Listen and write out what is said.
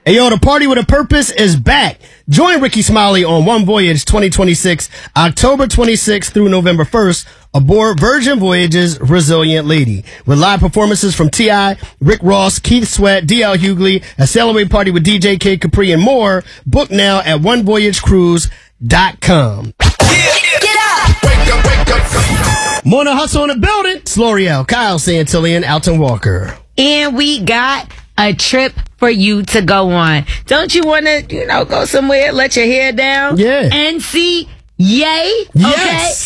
Hey, yo, the Party with a Purpose is back. Join Ricky Smiley on One Voyage 2026, October 26th through November 1st, aboard Virgin Voyage's Resilient Lady. With live performances from T.I., Rick Ross, Keith Sweat, D.L. Hughley, a celebrate party with DJ Kid Capri, and more. Book now at onevoyagecruise.com. Get up! Wake up, wake up. Morning Hustle in the building. It's L'Oreal, Kyle Santillan, Alton Walker. And we got a trip for you to go on. Don't you want to, go somewhere, let your hair down? Yeah. And see Yay? Yes.